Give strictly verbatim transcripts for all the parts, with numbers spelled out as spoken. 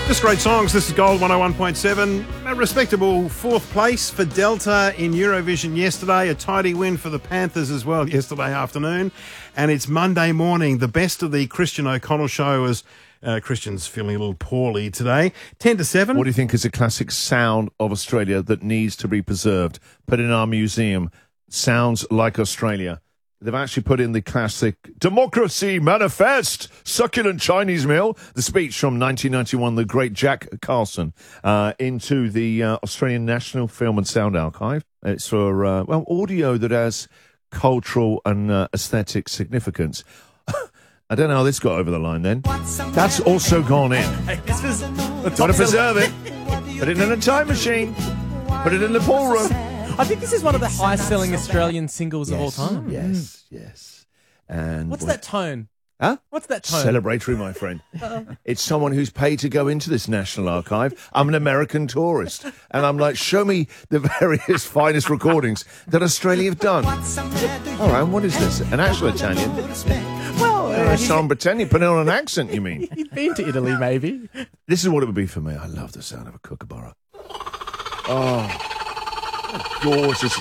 Just great songs. This is Gold one oh one point seven. A respectable fourth place for Delta in Eurovision yesterday. A tidy win for the Panthers as well yesterday afternoon. And it's Monday morning. The best of the Christian O'Connell show as uh, Christian's feeling a little poorly today. ten to seven. What do you think is a classic sound of Australia that needs to be preserved? Put in our museum. Sounds like Australia. They've actually put in the classic Democracy Manifest, Succulent Chinese Meal, the speech from nineteen ninety-one, the great Jack Carlson, uh, into the uh, Australian National Film and Sound Archive. It's for, uh, well, audio that has cultural and uh, aesthetic significance. I don't know how this got over the line then. That's also gone in. Want to preserve it. Put it in a time machine. Put it in the ballroom. I think this is one of the highest-selling Australian singles Yes, of all time. Yes, yes. And What's we're- that tone? Huh? What's that tone? Celebratory, my friend. It's someone who's paid to go into this National Archive. I'm an American tourist. And I'm like, show me the various finest recordings that Australia have done. All right, what is this? An actual Italian? Well, Uh, uh, so I'm pretending, putting on an accent, you mean? you've been to Italy, maybe. This is what it would be for me. I love the sound of a kookaburra. Oh, gorgeous.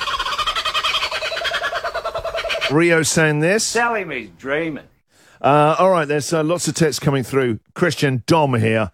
Rio saying this. Telling me he's dreaming. Uh, all right, there's uh, lots of texts coming through. Christian, Dom here.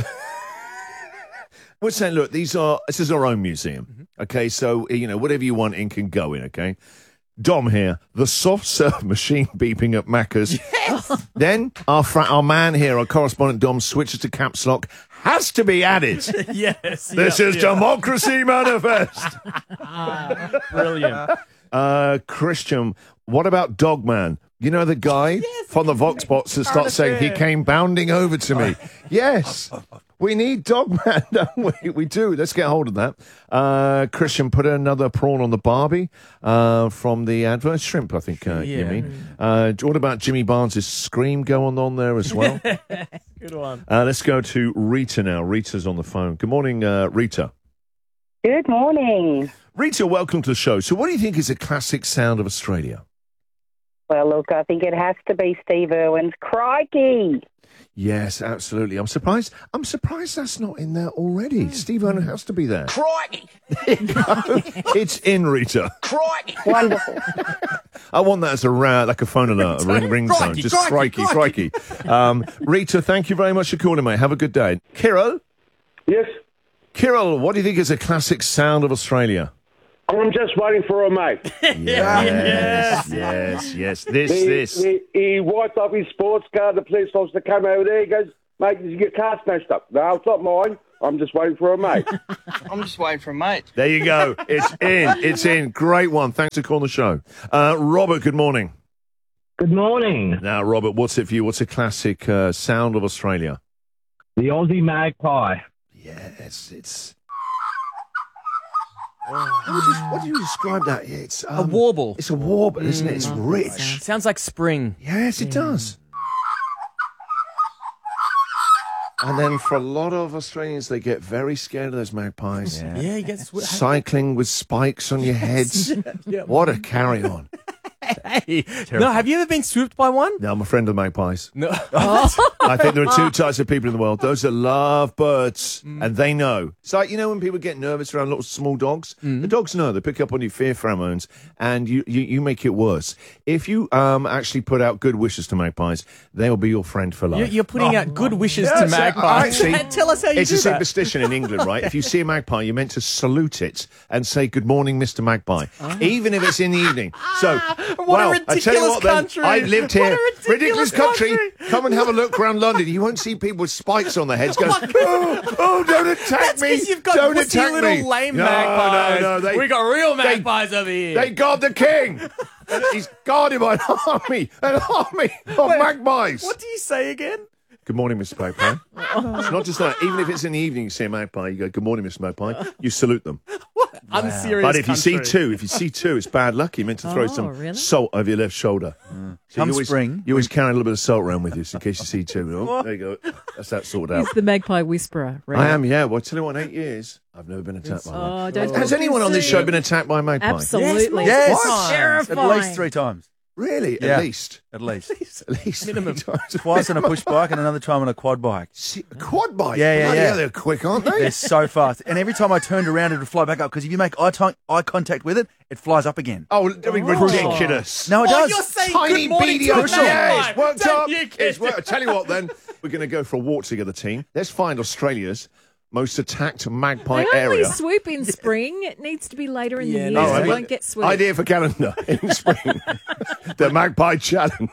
We're saying, look, these are this is our own museum. Mm-hmm. Okay, so you know whatever you want in can go in. Okay, Dom here. The soft serve machine beeping at Macca's. Yes. Then our fra- our man here, our correspondent Dom, switches to caps lock. Has to be added. Yes. This yep, is yep. Democracy Manifest. Brilliant. Uh, Christian, what about Dogman? You know the guy Yes, from the Vox bots that starts saying he came bounding over to me. Yes, we need Dogman, don't we? We do. Let's get hold of that. Uh, Christian, put another prawn on the Barbie uh, from the advert. Shrimp, I think uh, you Yeah. mean. Uh, what about Jimmy Barnes' scream going on there as well? Good one. uh, let's go to Rita now. Rita's on the phone. Good morning, uh, Rita. Good morning. Rita, welcome to the show. So what do you think is a classic sound of Australia? Well, look, I think it has to be Steve Irwin's Crikey. Yes, absolutely. I'm surprised. I'm surprised that's not in there already. Steve Irwin has to be there. Crikey! It's in, Rita. Crikey! Wonderful. I want that as a ra- like a phone alert, a ring ring tone. Crikey, Just crikey, crikey, crikey. Um, Rita, thank you very much for calling, mate. Have a good day. Kirill, Yes, Kirill, what do you think is a classic sound of Australia? I'm just waiting for a mate. Yes, yes, yes. This, He, this. he, he wiped up his sports car. The police officer came over there. He goes, mate, your car smashed up. No, it's not mine. I'm just waiting for a mate. I'm just waiting for a mate. There you go. It's in. It's in. Great one. Thanks for calling the show. Uh, Robert, good morning. Good morning. Now, Robert, what's it for you? What's a classic uh, sound of Australia? The Aussie magpie. Yes, it's. How would you, what do you describe that? Yeah, it's A um, warble. It's a warble, isn't it? It's rich. Sounds like spring. Yes, it does. And then for a lot of Australians, they get very scared of those magpies. Yeah, you get sw- Cycling with spikes on your heads. Yeah. What a carry on. Hey. No, have you ever been swooped by one? No, I'm a friend of magpies. No. I think there are two types of people in the world. Those that love birds, and they know. It's like, you know, when people get nervous around little small dogs? The dogs know. They pick up on your fear pheromones, and you, you, you make it worse. If you um actually put out good wishes to magpies, they will be your friend for life. You're, you're putting out good wishes to Yes, magpies. actually, Tell us how you it's do a that. superstition in England, right? If you see a magpie, you're meant to salute it and say, good morning, Mister Magpie, even if it's in the evening. So, What a well, I tell you ridiculous what, then, country. I've lived What a here. ridiculous country. country. Come and have a look around London. You won't see people with spikes on their heads going, oh, oh, don't attack That's me. because you've got don't pussy attack little me. lame no, magpies. No, no, they, we got real they- magpies over here. They guard the king. And he's guarded by an army, an army of magpies. What do you say again? Good morning, Mister Magpie. It's not just that. Even if it's in the evening, you see a magpie, you go, good morning, Mister Magpie. You salute them. What? Unserious But if you see country. two, if you see two, it's bad luck. You're meant to throw Oh, some really? salt over your left shoulder. So Come you always, spring. You always carry a little bit of salt around with you so in case you see two. Oh, there you go. That's that sorted out. He's the magpie whisperer. Right? I am, yeah. Well, I tell you what, in eight years, I've never been attacked by one. Oh, don't Has anyone on this show been attacked by a magpie? Absolutely. Yes, It's multiple times. terrifying. At least three times. Really? Yeah. At least. At least. At least. Minimum. three times. Twice on a push bike and another time on a quad bike. See, a quad bike? Yeah, yeah, Bloody yeah. hell, they're quick, aren't they? They're so fast. And every time I turned around, it would fly back up because if you make eye, t- eye contact with it, it flies up again. Oh, I mean, ridiculous. No, it Oh, does. you're saying Tiny good morning beady to a ocean. Yeah, magpie. it's worked Don't up. you get It's worked. it? Tell you what, then, we're going to go for a walk together, team. Let's find Australia's most attacked magpie They only area. swoop in spring. It needs to be later in Yeah, the no, year, Oh, so I it mean, won't get swooped. idea for calendar in spring. The Magpie Challenge.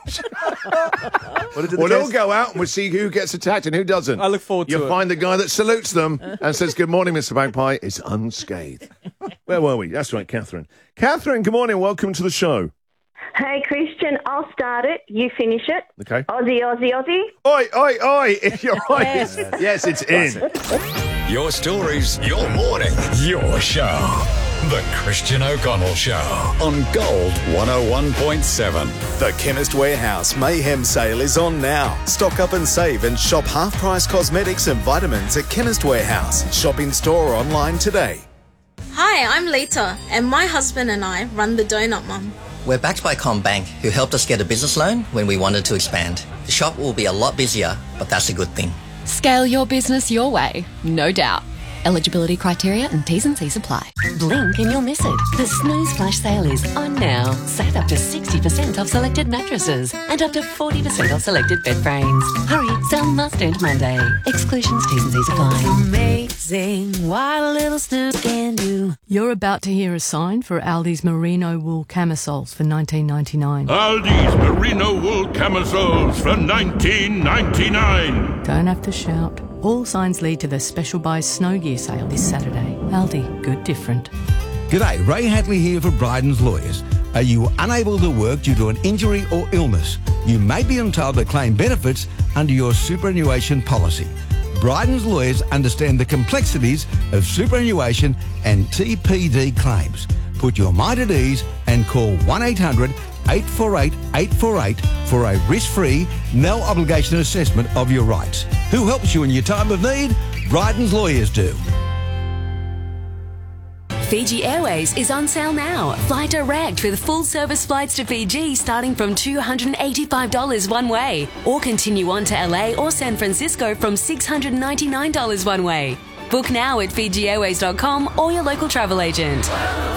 What did the We'll all test? go out and we'll see who gets attacked and who doesn't. I look forward to You'll it. find the guy that salutes them and says, "Good morning, Mister Magpie," is unscathed. Where were we? That's right, Catherine. Catherine, good morning. Welcome to the show. Hey, Christian, I'll start it. You finish it. Okay. Aussie, Aussie, Aussie. Oi, oi, oi. You're right. Yes, it's in. Your stories, your morning, your show. The Christian O'Connell Show on Gold one oh one point seven. The Chemist Warehouse Mayhem Sale is on now. Stock up and save and shop half-price cosmetics and vitamins at Chemist Warehouse. Shop in store or online today. Hi, I'm Lita, and my husband and I run the Donut Mum. We're backed by CommBank, who helped us get a business loan when we wanted to expand. The shop will be a lot busier, but that's a good thing. Scale your business your way, no doubt. Eligibility criteria and T's and C's apply. Blink and you'll miss it. The Snooze Flash Sale is on now. Save up to sixty percent off selected mattresses and up to forty percent off selected bed frames. Hurry, sale must end Monday. Exclusions, T's and C's apply. Amazing what a little snooze can do. You're about to hear a sign for Aldi's merino wool camisoles for nineteen ninety-nine. Aldi's merino wool camisoles for nineteen ninety-nine. Don't have to shout. All signs lead to the special buy snow gear sale this Saturday. Aldi, good different. G'day, Ray Hatley here for Bryden's Lawyers. Are you unable to work due to an injury or illness? You may be entitled to claim benefits under your superannuation policy. Bryden's Lawyers understand the complexities of superannuation and T P D claims. Put your mind at ease and call one eight hundred eight four eight eight four eight for a risk-free, no-obligation assessment of your rights. Who helps you in your time of need? Bryden's Lawyers do. Fiji Airways is on sale now. Fly direct with full-service flights to Fiji starting from two hundred eighty-five dollars one way. Or continue on to L A or San Francisco from six hundred ninety-nine dollars one way. Book now at Fiji Airways dot com or your local travel agent.